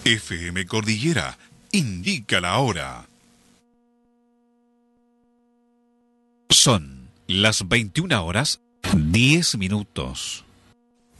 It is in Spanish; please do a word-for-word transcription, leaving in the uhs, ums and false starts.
F M Cordillera indica la hora. Son las veintiuna horas, diez minutos.